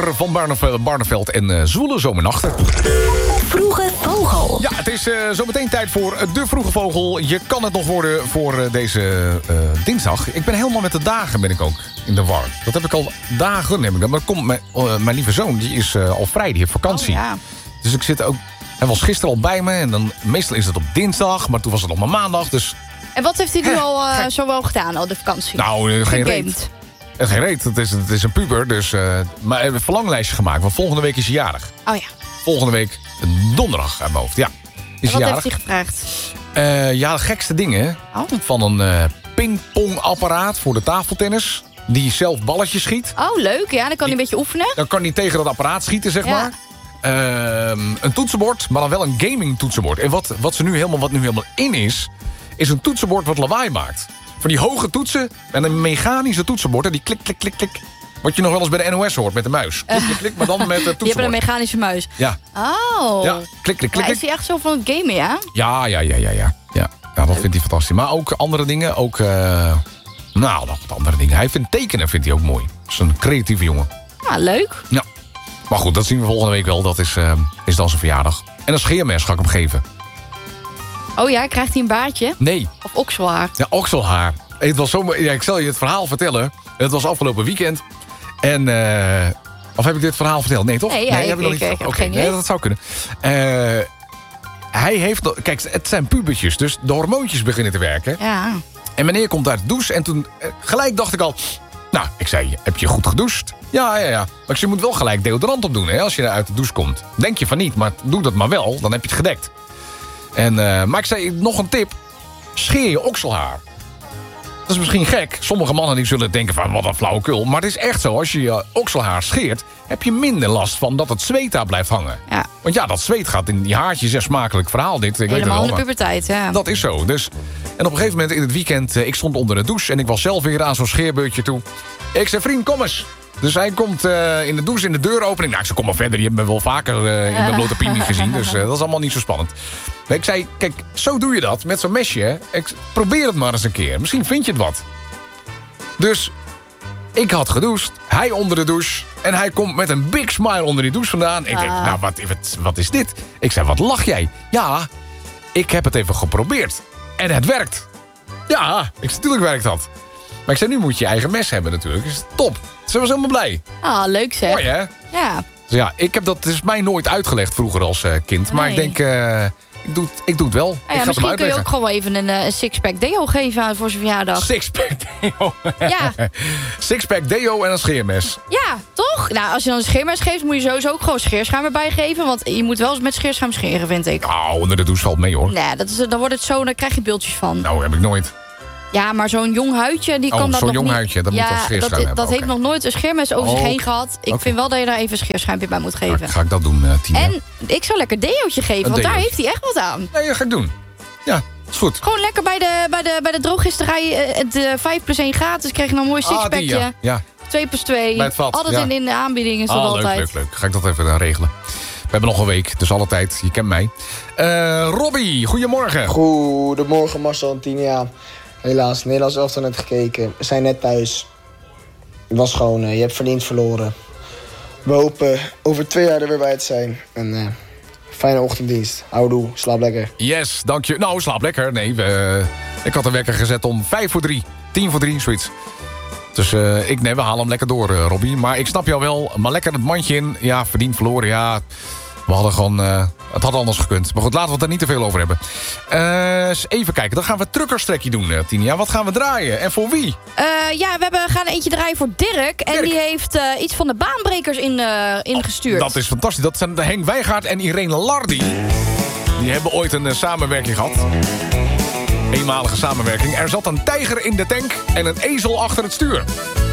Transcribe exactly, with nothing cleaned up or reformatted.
Pieter van Barneveld, Barneveld en uh, Zwoele zomernachten. Vroege Vogel. Ja, het is uh, zometeen tijd voor de Vroege Vogel. Je kan het nog worden voor uh, deze uh, dinsdag. Ik ben helemaal met de dagen ben ik ook in de war. Dat heb ik al dagen. Heb ik dat. Maar komt mijn, uh, mijn lieve zoon, die is uh, al vrij, die heeft vakantie. Oh, ja. Dus ik zit ook... Hij was gisteren al bij me en dan meestal is het op dinsdag, maar toen was het nog maar maandag, dus... En wat heeft hij nu Hè, al uh, kijk. zo wel gedaan, al de vakantie? Nou, uh, geen reet. Gegamed. Uh, geen reet, het is, het is een puber, dus... Uh, maar we hebben een verlanglijstje gemaakt, want volgende week is hij jarig. Oh ja. Volgende week, donderdag uit mijn hoofd, ja. Is En hij wat jarig. heeft hij gevraagd? Uh, ja, de gekste dingen. Oh. Van een uh, pingpongapparaat voor de tafeltennis. Die zelf balletjes schiet. Oh, leuk. Ja, dan kan hij een beetje oefenen. Dan kan hij tegen dat apparaat schieten, zeg Ja. maar. Uh, een toetsenbord, maar dan wel een gaming toetsenbord. En wat, wat, ze nu helemaal, wat nu helemaal in is... is een toetsenbord wat lawaai maakt. Van die hoge toetsen en een mechanische toetsenbord. En die klik, klik, klik, klik. Wat je nog wel eens bij de N O S hoort met de muis. Klik, klik, klik, maar dan met het toetsenbord. Je hebt een mechanische muis. Ja. Oh. Ja, klik, klik, klik, Maar klik. is hij echt zo van het gamen, ja? Ja, ja, ja, ja, ja. Ja, ja dat vindt hij fantastisch. Maar ook andere dingen. Ook, uh, nou, nog wat andere dingen. Hij vindt tekenen vindt hij ook mooi. Dat is een creatieve jongen. Ja, leuk. Ja. Maar goed, dat zien we volgende week wel. Dat is, uh, is dan zijn verjaardag. En een scheermes ga ik hem geven. Oh ja, krijgt hij een baardje? Nee. Of okselhaar? Ja, okselhaar. Het was zo, ja, ik zal je het verhaal vertellen. Het was afgelopen weekend. En... Uh, of heb ik dit verhaal verteld? Nee, toch? Nee, ja, nee, ik, heb ik nog ik, niet ik heb Oké, geen nee, idee. dat zou kunnen. Uh, hij heeft... Kijk, het zijn pubertjes. Dus de hormoontjes beginnen te werken. Ja. En meneer komt uit de douche. En toen uh, gelijk dacht ik al... Nou, ik zei, heb je goed gedoucht? Ja, ja, ja. Maar ik zei, je moet wel gelijk deodorant opdoen hè, als je uit de douche komt. Denk je van niet, maar doe dat maar wel. Dan heb je het gedekt. En, uh, maar ik zei, nog een tip. Scheer je okselhaar. Dat is misschien gek. Sommige mannen die zullen denken van, wat een flauwekul. Maar het is echt zo, als je je okselhaar scheert... heb je minder last van dat het zweet daar blijft hangen. Ja. Want ja, dat zweet gaat in die haartjes. Een smakelijk verhaal dit. Ik weet het Helemaal wel, in de maar puberteit, ja. dat is zo. Dus, en op een gegeven moment in het weekend... Uh, ik stond onder de douche en ik was zelf weer aan zo'n scheerbeurtje toe. Ik zei, vriend, kom eens. Dus hij komt uh, in de douche, in de deuropening. Nou, ik zei, kom maar verder. Je hebt me wel vaker uh, in mijn blote pini gezien. Dus uh, dat is allemaal niet zo spannend. Maar ik zei, kijk, zo doe je dat met zo'n mesje. Ik, probeer het maar eens een keer. Misschien vind je het wat. Dus ik had gedoucht. Hij onder de douche. En hij komt met een big smile onder die douche vandaan. Ik denk, Ah. nou, wat, wat, wat is dit? Ik zei, wat lach jij? Ja, ik heb het even geprobeerd. En het werkt. Ja, ik zei, natuurlijk werkt dat. Maar ik zei, nu moet je je eigen mes hebben natuurlijk. Dus top. Ze was helemaal blij. Ah, leuk zeg. Mooi, hè? Ja. Dus ja, ik heb dat, het is mij nooit uitgelegd vroeger als uh, kind. Maar Nee. ik denk, uh, ik, doe het, ik doe het wel. Ah ik ja, ga het hem misschien kun je uitleggen. ook gewoon even een, uh, een sixpack deo geven aan voor zijn verjaardag. Sixpack deo. Ja. Sixpack deo en een scheermes. Ja, toch? Nou, als je dan een scheermes geeft, moet je sowieso ook gewoon scheerschuim erbij geven. Want je moet wel eens met scheerschuim scheren, vind ik. Nou, onder de douche valt mee, hoor. Nee, dat is, dan wordt het zo, dan krijg je beeldjes van. Nou, heb ik nooit. Ja, maar zo'n jong huidje, die Oh, kan dat zo'n nog jong niet. huidje, dat moet ja, wel scheerschuim dat, hebben, dat oké. heeft nog nooit een scheermes over zich Oh, heen gehad. Ik oké. vind wel dat je daar even een scheerschuimpje bij moet geven. Nou, ga ik dat doen, uh, Tina. En ik zou lekker deootje geven, Een want daar deootje. heeft hij echt wat aan. Nee, dat ga ik doen. Ja, is goed. Gewoon lekker bij de, bij de, bij de drooggisterij, eh, het uh, vijf plus één gratis, krijg je nog een mooi Ah, die, sixpackje. ja. ja. twee plus twee. Bij het vat, Altijd ja. in, in de aanbieding is dat Ah, altijd. leuk, leuk, leuk. Ga ik dat even uh, regelen. We hebben nog een week, dus alle tijd. Je kent mij. Uh, Robbie, goedemorgen. Goedemorgen Marcel en Tien. Ja, helaas, Nederlands elftal net gekeken. We zijn net thuis. Het was gewoon, uh, je hebt verdiend verloren. We hopen over twee jaar er weer bij te zijn. En uh, fijne ochtenddienst. Houdoe, slaap lekker. Yes, dank je. Nou, slaap lekker. Nee, we, ik had de wekker gezet om vijf voor drie. Tien voor drie, zoiets. Dus uh, ik, nee, we halen hem lekker door, uh, Robbie. Maar ik snap jou wel. Maar lekker het mandje in. Ja, verdiend verloren, ja. We hadden gewoon... Uh, het had anders gekund. Maar goed, laten we het er niet te veel over hebben. Uh, eens even kijken. Dan gaan we het truckerstrekje doen, uh, Tinia. Wat gaan we draaien? En voor wie? Uh, ja, we hebben, gaan eentje draaien voor Dirk. En Dirk. die heeft uh, iets van de baanbrekers in, uh, ingestuurd. Oh, dat is fantastisch. Dat zijn Henk Wijngaard en Irene Lardy. Die hebben ooit een uh, samenwerking gehad. Eenmalige samenwerking. Er zat een tijger in de tank en een ezel achter het stuur.